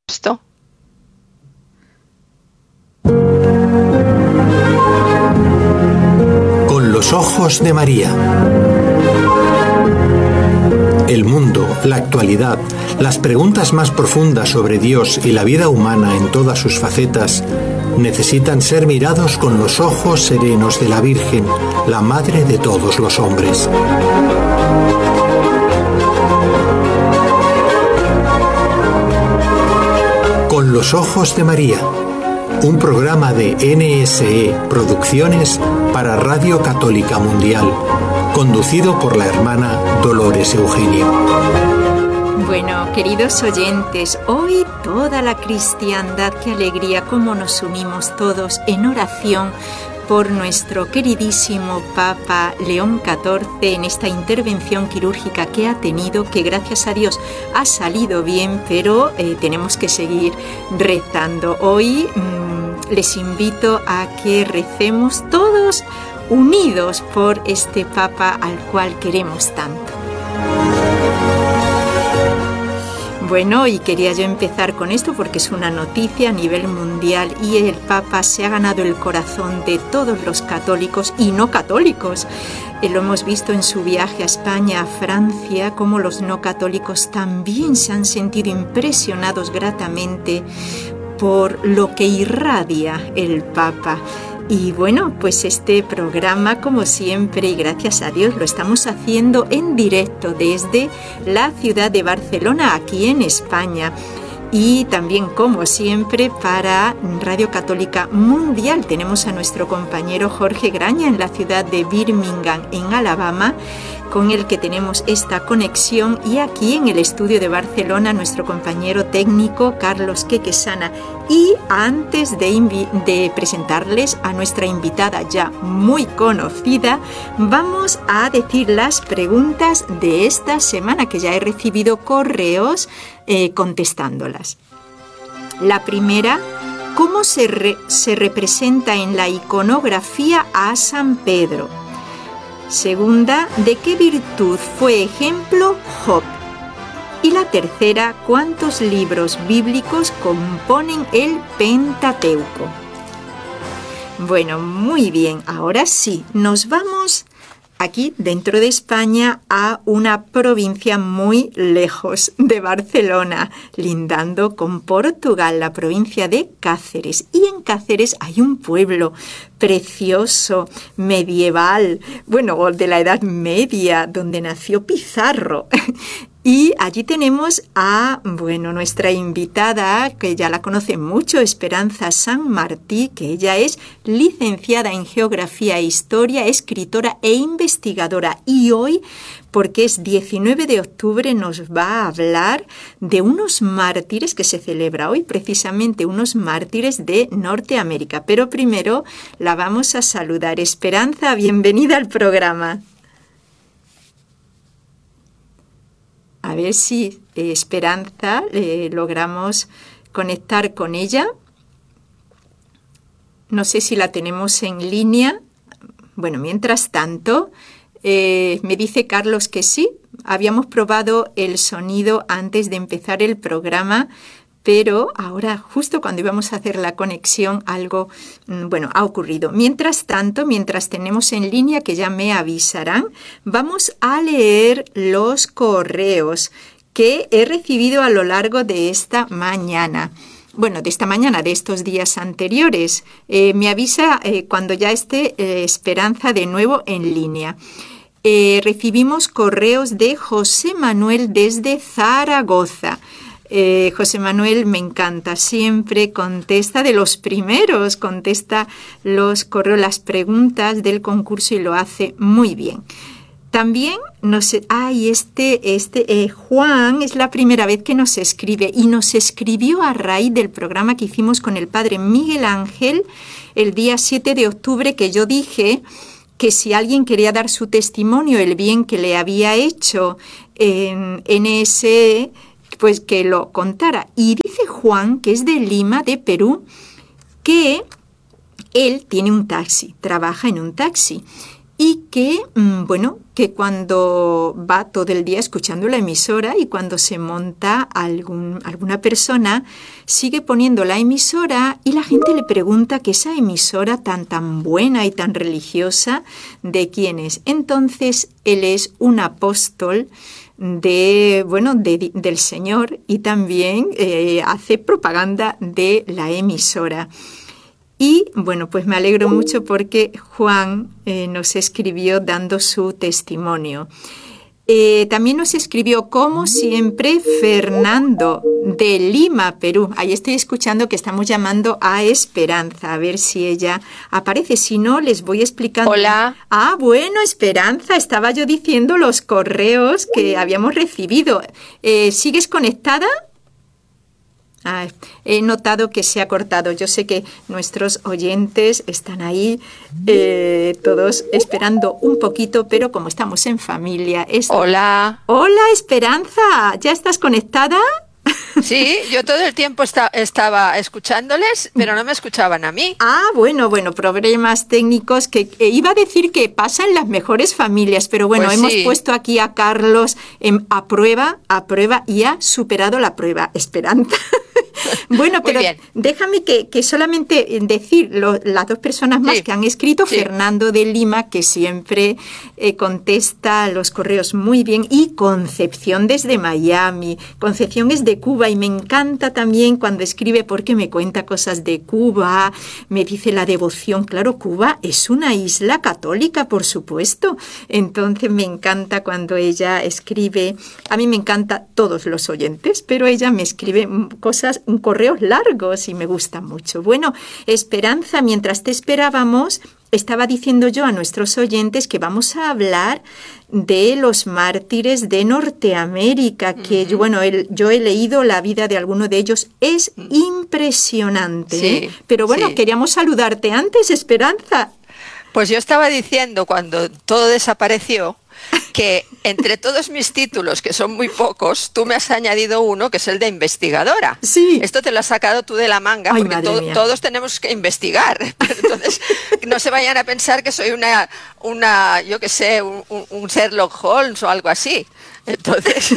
Esto. Con los ojos de María. El mundo, la actualidad, las preguntas más profundas sobre Dios y la vida humana en todas sus facetas necesitan ser mirados con los ojos serenos de la Virgen, la Madre de todos los hombres. Con los ojos de María, un programa de NSE Producciones para Radio Católica Mundial, conducido por la hermana Dolores Eugenio. Bueno, queridos oyentes, hoy toda la cristiandad, qué alegría, cómo nos unimos todos en oración por nuestro queridísimo Papa León XIV en esta intervención quirúrgica que ha tenido, que gracias a Dios ha salido bien, pero tenemos que seguir rezando. Hoy les invito a que recemos todos unidos por este Papa al cual queremos tanto. Bueno, y quería yo empezar con esto porque es una noticia a nivel mundial y el Papa se ha ganado el corazón de todos los católicos y no católicos. Lo hemos visto en su viaje a España, a Francia, cómo los no católicos también se han sentido impresionados gratamente por lo que irradia el Papa. Y bueno, pues este programa, como siempre, y gracias a Dios, lo estamos haciendo en directo desde la ciudad de Barcelona, aquí en España. Y también, como siempre, para Radio Católica Mundial tenemos a nuestro compañero Jorge Graña en la ciudad de Birmingham, en Alabama, con el que tenemos esta conexión, y aquí en el estudio de Barcelona nuestro compañero técnico Carlos Quequesana. Y antes de presentarles a nuestra invitada ya muy conocida, vamos a decir las preguntas de esta semana, que ya he recibido correos contestándolas. La primera: ¿cómo se representa en la iconografía a San Pedro? Segunda, ¿de qué virtud fue ejemplo Job? Y la tercera, ¿cuántos libros bíblicos componen el Pentateuco? Bueno, muy bien, ahora sí, nos vamos aquí dentro de España a una provincia muy lejos de Barcelona, lindando con Portugal, la provincia de Cáceres. Y en Cáceres hay un pueblo precioso, medieval, bueno, de la Edad Media, donde nació Pizarro. Y allí tenemos a, nuestra invitada, que ya la conocen mucho, Esperanza San Martí, que ella es licenciada en Geografía e Historia, escritora e investigadora. Y hoy, porque es 19 de octubre, nos va a hablar de unos mártires que se celebra hoy, precisamente unos mártires de Norteamérica. Pero primero la vamos a saludar. Esperanza, bienvenida al programa. A ver si Esperanza logramos conectar con ella. No sé si la tenemos en línea. Bueno, mientras tanto, me dice Carlos que sí. Habíamos probado el sonido antes de empezar el programa, pero ahora, justo cuando íbamos a hacer la conexión, algo, ha ocurrido. Mientras tanto, mientras tenemos en línea, que ya me avisarán, vamos a leer los correos que he recibido a lo largo de esta mañana. Bueno, de esta mañana, de estos días anteriores. Me avisa cuando ya esté Esperanza de nuevo en línea. Recibimos correos de José Manuel desde Zaragoza. José Manuel me encanta, siempre contesta de los primeros, contesta los correos, las preguntas del concurso y lo hace muy bien. También Juan es la primera vez que nos escribe y nos escribió a raíz del programa que hicimos con el padre Miguel Ángel el día 7 de octubre, que yo dije que si alguien quería dar su testimonio, el bien que le había hecho en NSE, pues que lo contara. Y dice Juan, que es de Lima, de Perú, que él tiene un taxi, trabaja en un taxi. y que, bueno, que cuando va todo el día escuchando la emisora y cuando se monta alguna persona, sigue poniendo la emisora y la gente le pregunta que esa emisora tan buena y tan religiosa, ¿de quién es? Entonces, él es un apóstol del Señor y también hace propaganda de la emisora. Y bueno, pues me alegro mucho porque Juan nos escribió dando su testimonio. También nos escribió, como siempre, Fernando de Lima, Perú. Ahí estoy escuchando que estamos llamando a Esperanza, a ver si ella aparece. Si no, les voy explicando. Hola. Ah, bueno, Esperanza, estaba yo diciendo los correos que habíamos recibido. ¿Sigues conectada? He notado que se ha cortado. Yo sé que nuestros oyentes están ahí todos esperando un poquito, pero como estamos en familia... Hola. Hola, Esperanza. ¿Ya estás conectada? Sí, yo todo el tiempo estaba escuchándoles, pero no me escuchaban a mí. Ah, bueno, problemas técnicos que iba a decir que pasan en las mejores familias, pero bueno, pues hemos sí. puesto aquí a Carlos a prueba y ha superado la prueba, Esperanza. Bueno, pero déjame que solamente decir las dos personas más que han escrito, Fernando de Lima, que siempre contesta los correos muy bien, y Concepción desde Miami. Concepción es de Cuba y me encanta también cuando escribe porque me cuenta cosas de Cuba, me dice la devoción. Claro, Cuba es una isla católica, por supuesto. Entonces me encanta cuando ella escribe. A mí me encanta todos los oyentes, pero ella me escribe correos largos y me gusta mucho. Bueno, Esperanza, mientras te esperábamos, estaba diciendo yo a nuestros oyentes que vamos a hablar de los mártires de Norteamérica, que yo he leído la vida de alguno de ellos, es impresionante. Sí, pero bueno, queríamos saludarte antes, Esperanza. Pues yo estaba diciendo cuando todo desapareció que entre todos mis títulos, que son muy pocos, tú me has añadido uno que es el de investigadora. Sí. Esto te lo has sacado tú de la manga. Ay, porque todos tenemos que investigar. Entonces, no se vayan a pensar que soy una yo qué sé, un Sherlock Holmes o algo así. Entonces,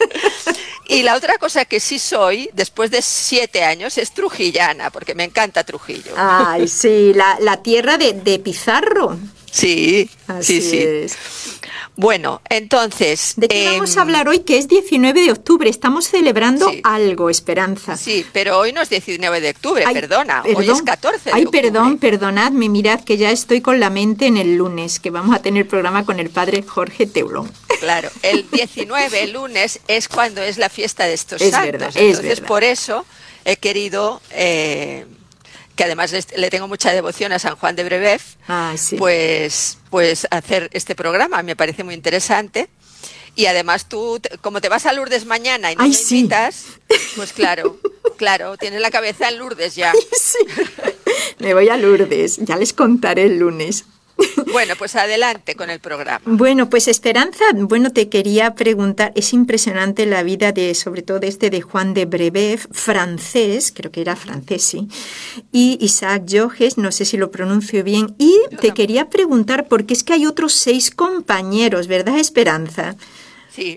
y la otra cosa que sí soy, después de 7 años, es trujillana, porque me encanta Trujillo. Ay, sí, la tierra de Pizarro. Sí, Así sí. es. Bueno, entonces... ¿De qué vamos a hablar hoy? Que es 19 de octubre. Estamos celebrando algo, Esperanza. Sí, pero hoy no es 19 de octubre, perdona. Hoy es 14 de octubre. Perdonadme, mirad que ya estoy con la mente en el lunes, que vamos a tener programa con el padre Jorge Teulón. Claro, el 19, el lunes, es cuando es la fiesta de estos santos. Verdad, entonces, por eso he querido... que además le tengo mucha devoción a San Juan de Brebeuf, pues hacer este programa me parece muy interesante. Y además tú, como te vas a Lourdes mañana y no me invitas, pues claro, tienes la cabeza en Lourdes ya. Sí, me voy a Lourdes, ya les contaré el lunes. Bueno, pues adelante con el programa. Bueno, pues Esperanza, te quería preguntar, es impresionante la vida sobre todo de Juan de Brebeuf, francés, creo que era francés, sí, y Isaac Jogues, no sé si lo pronuncio bien, y te quería preguntar, porque es que hay otros 6 compañeros, ¿verdad, Esperanza? Sí,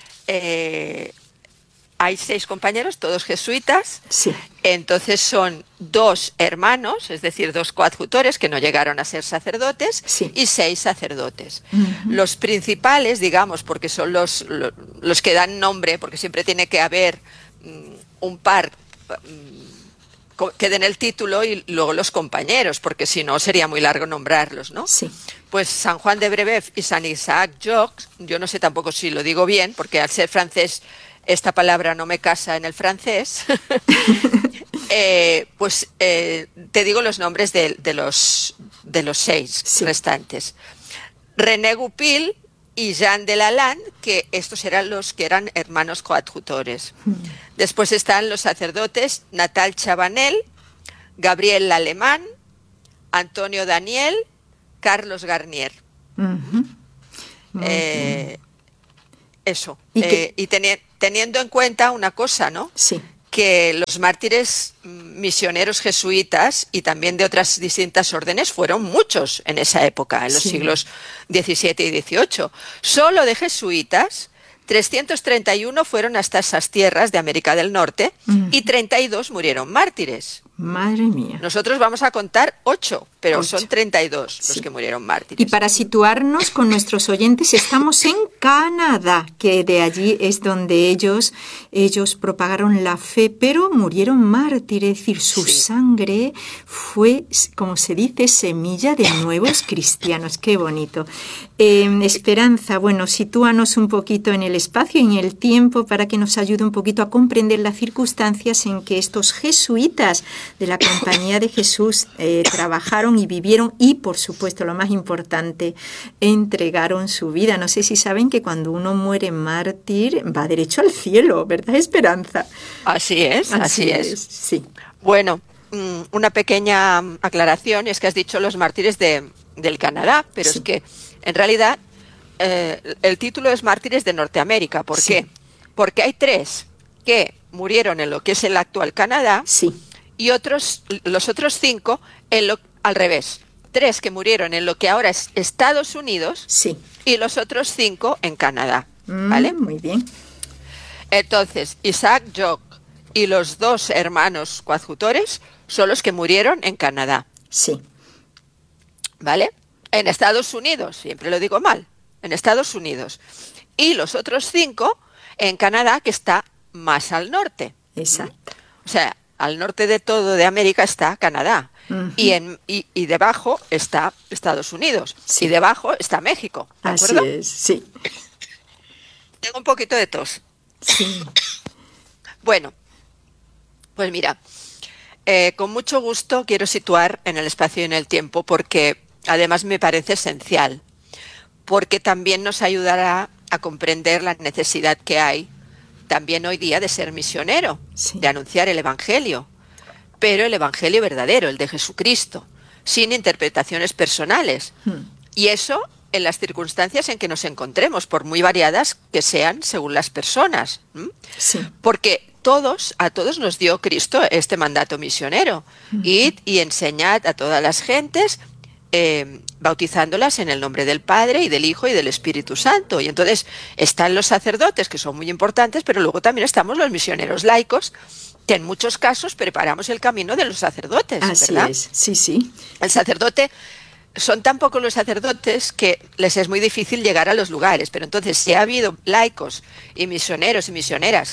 hay 6 compañeros, todos jesuitas. Sí. Entonces son 2 hermanos, es decir, 2 coadjutores que no llegaron a ser sacerdotes, y 6 sacerdotes. Uh-huh. Los principales, digamos, porque son los que dan nombre, porque siempre tiene que haber un par que den el título y luego los compañeros, porque si no sería muy largo nombrarlos, ¿no? Sí. Pues San Juan de Brebeuf y San Isaac Jogues, yo no sé tampoco si lo digo bien, porque al ser francés esta palabra no me casa en el francés, te digo los nombres de los 6 restantes. René Goupil y Jean de Lalande, que estos eran los que eran hermanos coadjutores. Después están los sacerdotes Natal Chabanel, Gabriel Lalemán, Antonio Daniel, Carlos Garnier. Uh-huh. Eso. Y teniendo en cuenta una cosa, ¿no? Sí. que los mártires misioneros jesuitas y también de otras distintas órdenes fueron muchos en esa época, en los siglos XVII y XVIII. Solo de jesuitas, 331 fueron hasta esas tierras de América del Norte y 32 murieron mártires. Madre mía. Nosotros vamos a contar 8, pero son 32 los que murieron mártires. Y para situarnos con nuestros oyentes, estamos en Canadá, que de allí es donde ellos propagaron la fe, pero murieron mártires, es decir, su sangre fue, como se dice, semilla de nuevos cristianos. Qué bonito. Esperanza, bueno, sitúanos un poquito en el espacio y en el tiempo para que nos ayude un poquito a comprender las circunstancias en que estos jesuitas de la Compañía de Jesús trabajaron y vivieron y, por supuesto, lo más importante, entregaron su vida. No sé si saben que cuando uno muere mártir va derecho al cielo, ¿verdad, Esperanza? Así es, así es. Sí. Bueno, una pequeña aclaración es que has dicho los mártires del Canadá, pero es que en realidad el título es Mártires de Norteamérica. ¿Por qué? Porque hay 3 que murieron en lo que es el actual Canadá y los otros 5 al revés. 3 que murieron en lo que ahora es Estados Unidos y los otros 5 en Canadá. ¿Vale? Muy bien. Entonces, Isaac Jogues y los 2 hermanos coadjutores son los que murieron en Canadá. Sí. ¿Vale? En Estados Unidos, siempre lo digo mal, en Estados Unidos. Y los otros 5 en Canadá, que está más al norte. Exacto. O sea, al norte de todo de América está Canadá. Y debajo está Estados Unidos. Y debajo está México. ¿De acuerdo? Así es, sí. Tengo un poquito de tos. Sí. Bueno, pues mira, con mucho gusto quiero situar en el espacio y en el tiempo porque además me parece esencial, porque también nos ayudará a comprender la necesidad que hay también hoy día de ser misionero, de anunciar el Evangelio, pero el Evangelio verdadero, el de Jesucristo, sin interpretaciones personales. Y eso en las circunstancias en que nos encontremos, por muy variadas que sean según las personas. Porque a todos nos dio Cristo este mandato misionero. Id y enseñad a todas las gentes, bautizándolas en el nombre del Padre y del Hijo y del Espíritu Santo. Y entonces están los sacerdotes, que son muy importantes, pero luego también estamos los misioneros laicos, que en muchos casos preparamos el camino de los sacerdotes. Así ¿verdad? es, sí. El sacerdote, son tan pocos los sacerdotes que les es muy difícil llegar a los lugares, pero entonces si ha habido laicos y misioneros y misioneras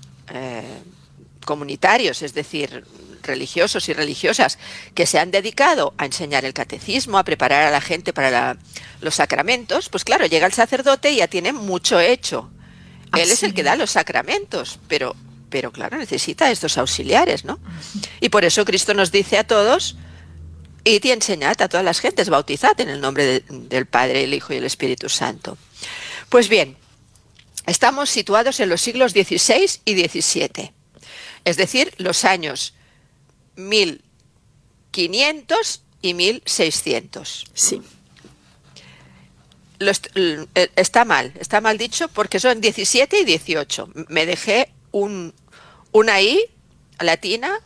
comunitarios, es decir, religiosos y religiosas, que se han dedicado a enseñar el catecismo, a preparar a la gente para los sacramentos, pues claro, llega el sacerdote y ya tiene mucho hecho. Él es el que da los sacramentos, pero claro, necesita estos auxiliares, ¿no? Y por eso Cristo nos dice a todos: id y enseñad a todas las gentes, bautizad en el nombre del Padre, el Hijo y el Espíritu Santo. Pues bien, estamos situados en los siglos XVI y XVII, es decir, los años 1500 y 1600. Sí. Está mal dicho porque son 17 y 18. Me dejé una I latina,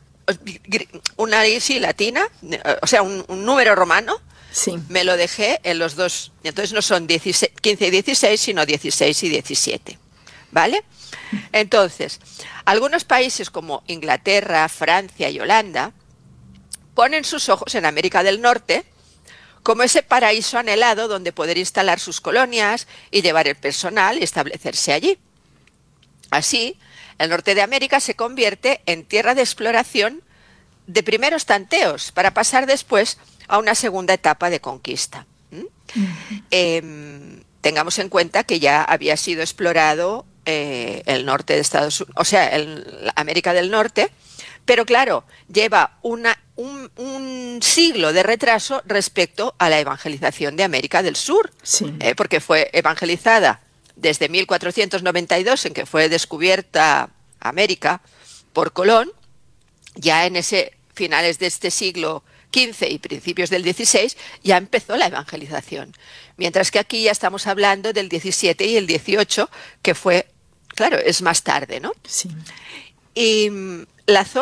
o sea, un número romano. Me lo dejé en los dos. Entonces no son 15 y 16, sino 16 y 17. ¿Vale? Entonces, algunos países como Inglaterra, Francia y Holanda ponen sus ojos en América del Norte como ese paraíso anhelado donde poder instalar sus colonias y llevar el personal y establecerse allí. Así, el norte de América se convierte en tierra de exploración de primeros tanteos para pasar después a una segunda etapa de conquista. Tengamos en cuenta que ya había sido explorado el norte de Estados Unidos, o sea, América del Norte, pero claro, lleva un siglo de retraso respecto a la evangelización de América del Sur, porque fue evangelizada desde 1492, en que fue descubierta América por Colón. Ya en finales de este siglo XV y principios del XVI ya empezó la evangelización, mientras que aquí ya estamos hablando del XVII y el XVIII, que fue, claro, es más tarde, ¿no? Y la zona